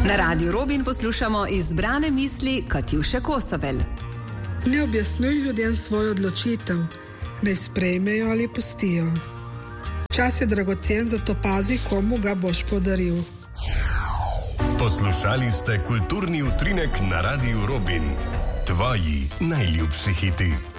Na Radiu Robin poslušamo izbrane misli Katjuše Kosovel. Ne objasnuj ljudem svojo odločitev, naj sprejmejo ali pustijo. Čas je dragocen, zato pazi, komu ga boš podaril. Poslušali ste kulturni utrinek na Radiu Robin. Tvoji najljubši hiti.